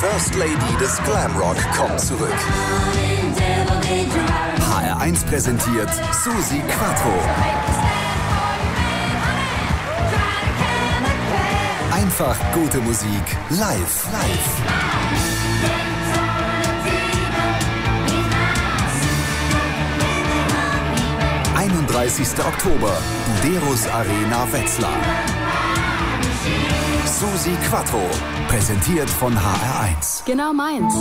First Lady des Glamrock kommt zurück. HR1 präsentiert Suzi Quatro. Einfach gute Musik live. 31. Oktober, Buderus Arena Wetzlar. Suzi Quatro, präsentiert von HR1. Genau meins.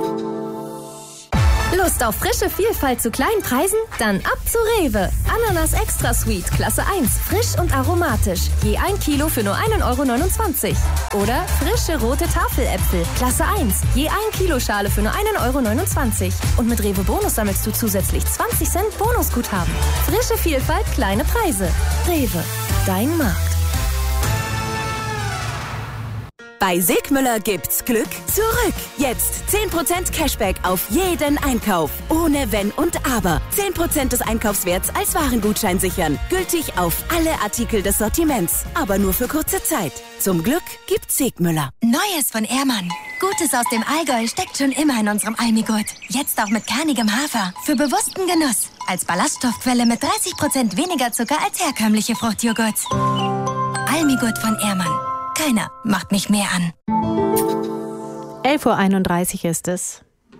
Lust auf frische Vielfalt zu kleinen Preisen? Dann ab zu Rewe. Ananas Extra Sweet, Klasse 1, frisch und aromatisch. Je 1 Kilo für nur 1,29 €. Oder frische rote Tafeläpfel, Klasse 1, je 1 Kilo Schale für nur 1,29 €. Und mit Rewe Bonus sammelst du zusätzlich 20 Cent Bonusguthaben. Frische Vielfalt, kleine Preise. Rewe, dein Markt. Bei Sigmüller gibt's Glück zurück. Jetzt 10% Cashback auf jeden Einkauf. Ohne Wenn und Aber. 10% des Einkaufswerts als Warengutschein sichern. Gültig auf alle Artikel des Sortiments. Aber nur für kurze Zeit. Zum Glück gibt's Sigmüller. Neues von Ehrmann. Gutes aus dem Allgäu steckt schon immer in unserem Almigurt. Jetzt auch mit kernigem Hafer. Für bewussten Genuss. Als Ballaststoffquelle mit 30% weniger Zucker als herkömmliche Fruchtjoghurt. Almigurt von Ehrmann. Keiner macht mich mehr an. 11:31 Uhr ist es.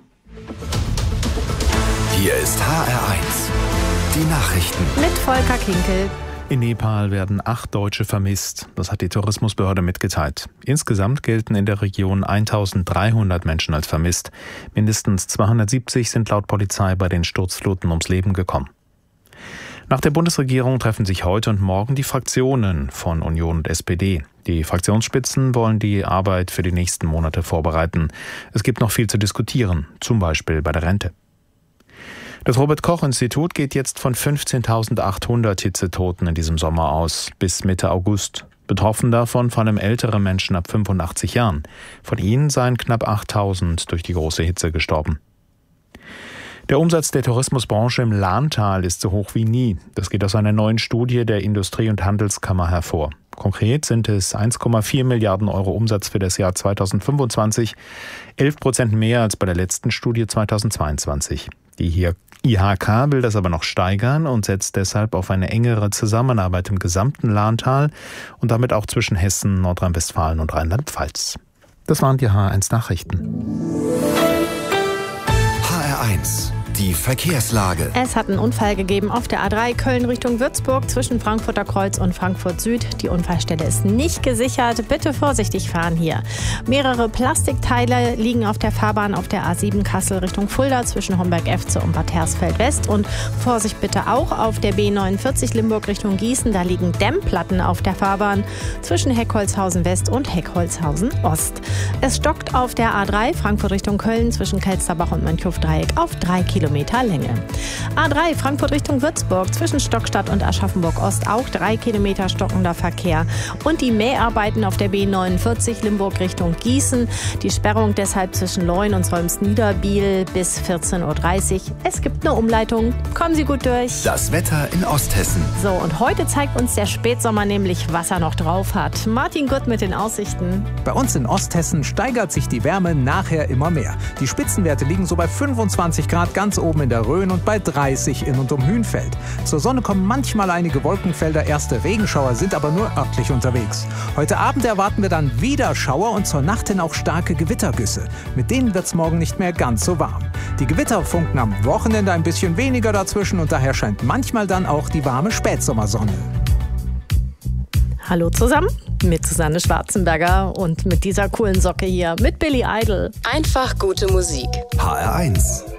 Hier ist HR1. Die Nachrichten. Mit Volker Kinkel. In Nepal werden 8 Deutsche vermisst. Das hat die Tourismusbehörde mitgeteilt. Insgesamt gelten in der Region 1300 Menschen als vermisst. Mindestens 270 sind laut Polizei bei den Sturzfluten ums Leben gekommen. Nach der Bundesregierung treffen sich heute und morgen die Fraktionen von Union und SPD. Die Fraktionsspitzen wollen die Arbeit für die nächsten Monate vorbereiten. Es gibt noch viel zu diskutieren, zum Beispiel bei der Rente. Das Robert-Koch-Institut geht jetzt von 15.800 Hitzetoten in diesem Sommer aus, bis Mitte August. Betroffen davon vor allem ältere Menschen ab 85 Jahren. Von ihnen seien knapp 8.000 durch die große Hitze gestorben. Der Umsatz der Tourismusbranche im Lahntal ist so hoch wie nie. Das geht aus einer neuen Studie der Industrie- und Handelskammer hervor. Konkret sind es 1,4 Milliarden € Umsatz für das Jahr 2025, 11% mehr als bei der letzten Studie 2022. Die IHK will das aber noch steigern und setzt deshalb auf eine engere Zusammenarbeit im gesamten Lahntal und damit auch zwischen Hessen, Nordrhein-Westfalen und Rheinland-Pfalz. Das waren die HR1 Nachrichten. HR1, die Verkehrslage. Es hat einen Unfall gegeben auf der A3 Köln Richtung Würzburg zwischen Frankfurter Kreuz und Frankfurt Süd. Die Unfallstelle ist nicht gesichert. Bitte vorsichtig fahren hier. Mehrere Plastikteile liegen auf der Fahrbahn auf der A7 Kassel Richtung Fulda zwischen Homberg-Efze und Bad Hersfeld West. Und Vorsicht bitte auch auf der B49 Limburg Richtung Gießen. Da liegen Dämmplatten auf der Fahrbahn zwischen Heckholzhausen West und Heckholzhausen Ost. Es stockt auf der A3 Frankfurt Richtung Köln zwischen Kelsterbach und Mönchhof-Dreieck auf 3 Kilometer Länge. A3 Frankfurt Richtung Würzburg zwischen Stockstadt und Aschaffenburg Ost auch 3 Kilometer stockender Verkehr. Und die Mäharbeiten auf der B49 Limburg Richtung Gießen. Die Sperrung deshalb zwischen Leun und Solms-Niederbiel bis 14:30 Uhr. Es gibt eine Umleitung. Kommen Sie gut durch. Das Wetter in Osthessen. So, und heute zeigt uns der Spätsommer nämlich, was er noch drauf hat. Martin Gutt mit den Aussichten. Bei uns in Osthessen steigert sich die Wärme nachher immer mehr. Die Spitzenwerte liegen so bei 25 Grad ganz oben in der Rhön und bei 30 in und um Hünfeld. Zur Sonne kommen manchmal einige Wolkenfelder, erste Regenschauer sind aber nur örtlich unterwegs. Heute Abend erwarten wir dann wieder Schauer und zur Nacht hin auch starke Gewittergüsse. Mit denen wird es morgen nicht mehr ganz so warm. Die Gewitter funken am Wochenende ein bisschen weniger dazwischen und daher scheint manchmal dann auch die warme Spätsommersonne. Hallo zusammen, mit Susanne Schwarzenberger und mit dieser coolen Socke hier, mit Billy Idol. Einfach gute Musik. HR1.